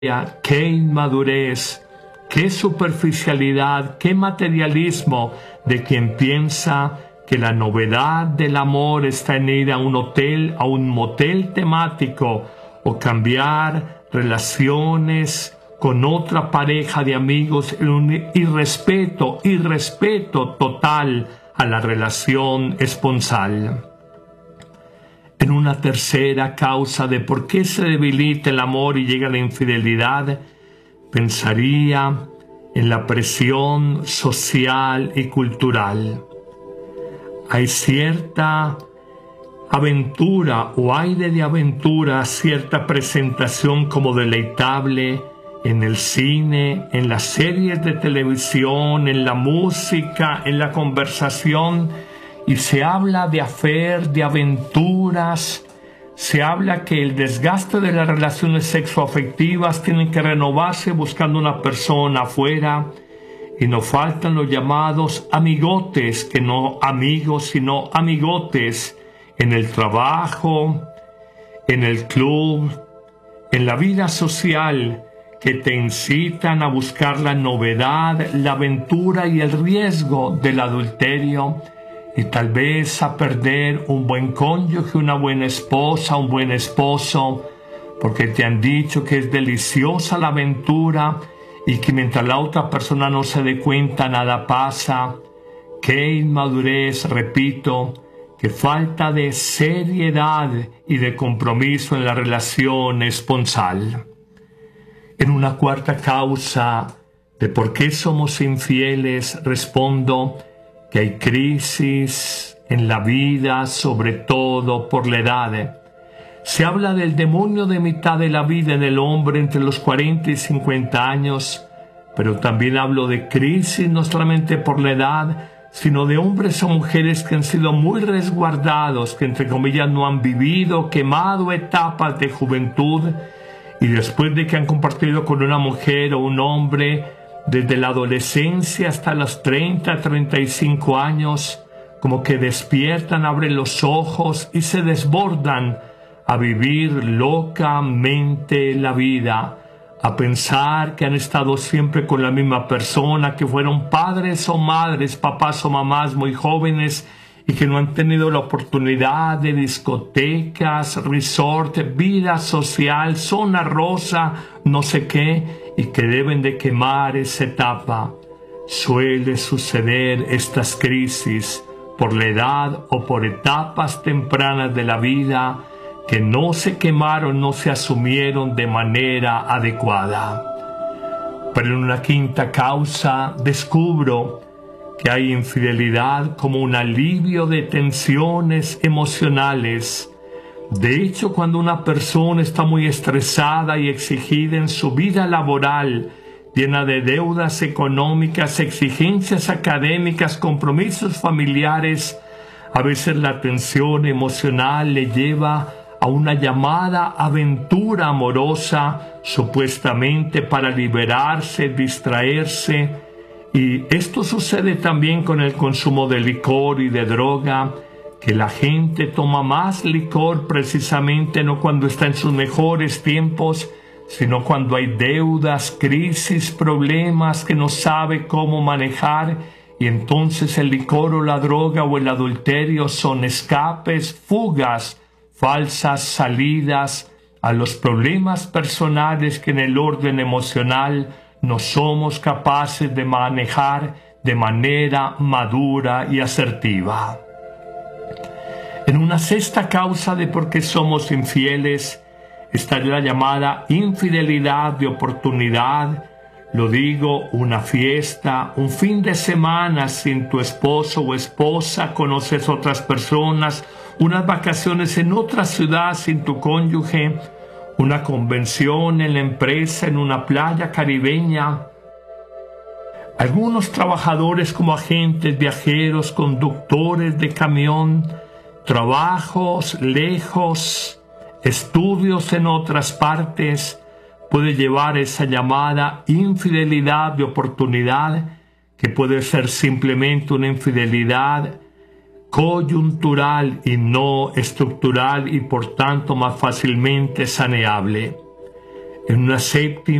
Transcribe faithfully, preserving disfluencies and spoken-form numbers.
qué inmadurez, qué superficialidad, qué materialismo de quien piensa que la novedad del amor está en ir a un hotel, a un motel temático o cambiar relaciones con otra pareja de amigos, y respeto, y respeto total a la relación esponsal. En una tercera causa de por qué se debilita el amor y llega la infidelidad, pensaría en la presión social y cultural. Hay cierta aventura o aire de aventura, cierta presentación como deleitable en el cine, en las series de televisión, en la música, en la conversación, y se habla de afer, de aventuras, se habla que el desgaste de las relaciones sexoafectivas tienen que renovarse buscando una persona afuera, y nos faltan los llamados amigotes, que no amigos, sino amigotes, en el trabajo, en el club, en la vida social, que te incitan a buscar la novedad, la aventura y el riesgo del adulterio, y tal vez a perder un buen cónyuge, una buena esposa, un buen esposo, porque te han dicho que es deliciosa la aventura y que mientras la otra persona no se dé cuenta nada pasa. Qué inmadurez, repito, qué falta de seriedad y de compromiso en la relación esponsal. En una cuarta causa de por qué somos infieles, respondo que hay crisis en la vida, sobre todo por la edad. Se habla del demonio de mitad de la vida en el hombre entre los cuarenta y cincuenta años, pero también hablo de crisis no solamente por la edad, sino de hombres o mujeres que han sido muy resguardados, que entre comillas no han vivido, quemado etapas de juventud, y después de que han compartido con una mujer o un hombre desde la adolescencia hasta los treinta, treinta y cinco años, como que despiertan, abren los ojos y se desbordan a vivir locamente la vida, a pensar que han estado siempre con la misma persona, que fueron padres o madres, papás o mamás muy jóvenes y que no han tenido la oportunidad de discotecas, resort, vida social, zona rosa, no sé qué, y que deben de quemar esa etapa. Suele suceder estas crisis por la edad o por etapas tempranas de la vida que no se quemaron, no se asumieron de manera adecuada. Pero en una quinta causa descubro que hay infidelidad como un alivio de tensiones emocionales. De hecho, cuando una persona está muy estresada y exigida en su vida laboral, llena de deudas económicas, exigencias académicas, compromisos familiares, a veces la tensión emocional le lleva a una llamada aventura amorosa, supuestamente para liberarse, distraerse. Y esto sucede también con el consumo de licor y de droga, que la gente toma más licor precisamente no cuando está en sus mejores tiempos, sino cuando hay deudas, crisis, problemas que no sabe cómo manejar, y entonces el licor o la droga o el adulterio son escapes, fugas, falsas salidas a los problemas personales que en el orden emocional no somos capaces de manejar de manera madura y asertiva. En una sexta causa de por qué somos infieles está la llamada infidelidad de oportunidad. Lo digo, una fiesta, un fin de semana sin tu esposo o esposa, conoces otras personas, unas vacaciones en otra ciudad sin tu cónyuge, una convención en la empresa, en una playa caribeña. Algunos trabajadores como agentes, viajeros, conductores de camión, trabajos lejos, estudios en otras partes, puede llevar esa llamada infidelidad de oportunidad, que puede ser simplemente una infidelidad coyuntural y no estructural y por tanto más fácilmente saneable. en una séptima